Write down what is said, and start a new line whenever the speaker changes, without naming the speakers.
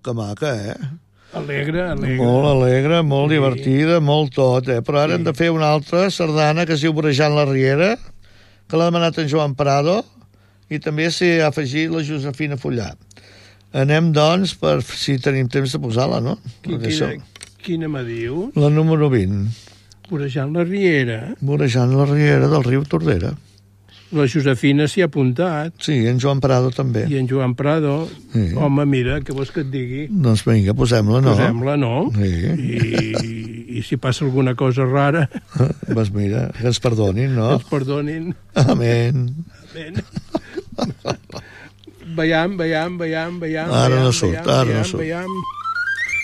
que maca,
Alegre.
Molt alegre, molt divertida, molt tot, Però ara hem de fer una altra sardana que es diu Vorejant la Riera, que l'ha demanat en Joan Prado, i també s'hi ha afegit la Josefina Fullà. Anem, doncs, per si tenim temps de posar-la, no?
Quina me diu?
La número 20.
Vorejant la Riera.
Vorejant la Riera del riu Tordera.
La Josefina s'hi ha apuntat.
Sí, en Joan Prado també.
I en Joan Prado. Sí. Home, mira, què vols que et digui?
Doncs vinga, posem-la, no?
Posem-la, no?
Sí.
I si passa alguna cosa rara...
Doncs mira, que ens perdonin, no?
Que ens perdonin.
Amén.
Veiem.
Ara no surt, ara no surt.